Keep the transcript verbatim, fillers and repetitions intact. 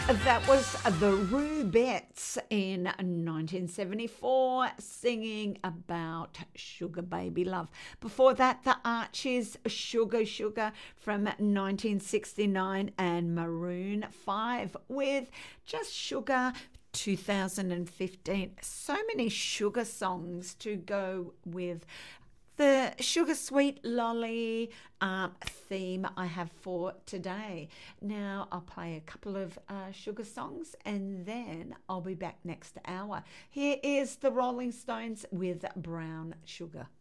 That was the Rubettes in nineteen seventy-four singing about Sugar Baby Love. Before that, the Archies, Sugar Sugar from nineteen sixty-nine, and Maroon five with Just Sugar. two thousand fifteen. So many sugar songs to go with the sugar sweet lolly um, theme I have for today. Now I'll play a couple of uh, sugar songs and then I'll be back next hour. Here is the Rolling Stones with Brown Sugar.